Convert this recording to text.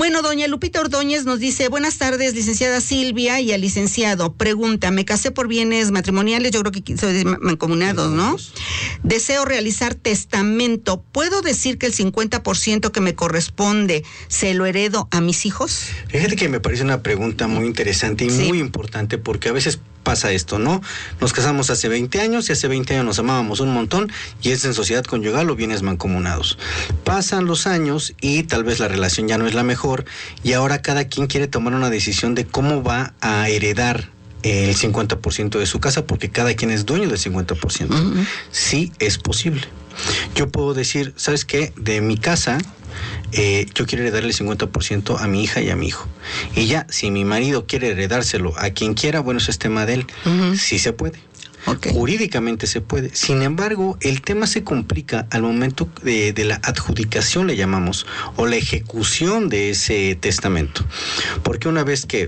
Bueno, doña Lupita Ordóñez nos dice, buenas tardes, licenciada Silvia y al licenciado. Pregunta, me casé por bienes matrimoniales, yo creo que soy de mancomunados, ¿no? Deseo realizar testamento. ¿Puedo decir que el 50% que me corresponde se lo heredo a mis hijos? Fíjate que me parece una pregunta muy interesante y muy importante, porque a veces pasa esto, ¿no? Nos casamos hace 20 años y hace 20 años nos amábamos un montón y es en sociedad conyugal o bienes mancomunados. Pasan los años y tal vez la relación ya no es la mejor y ahora cada quien quiere tomar una decisión de cómo va a heredar el 50% de su casa, porque cada quien es dueño del 50%. Uh-huh. Sí es posible. Yo puedo decir, ¿sabes qué? De mi casa, yo quiero heredarle el 50% a mi hija y a mi hijo. Y ya, si mi marido quiere heredárselo a quien quiera, bueno, eso es tema de él. Uh-huh. Sí se puede. Okay. Jurídicamente se puede. Sin embargo, el tema se complica al momento de la adjudicación, le llamamos, o la ejecución de ese testamento. Porque una vez que